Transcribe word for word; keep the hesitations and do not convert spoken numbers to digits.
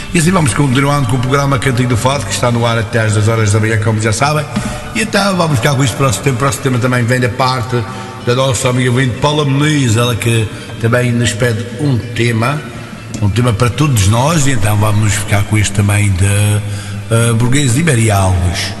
E assim vamos continuando com o programa Cantinho do Fado, que está no ar até às dez horas da manhã, como já sabem. E então vamos ficar com isto para o próximo tempo. O próximo tema também vem da parte da nossa amiga ouvinte Paula Muniz, ela que também nos pede um tema, um tema para todos nós. E então vamos ficar com isto também de uh, Burguês e Maria Alves.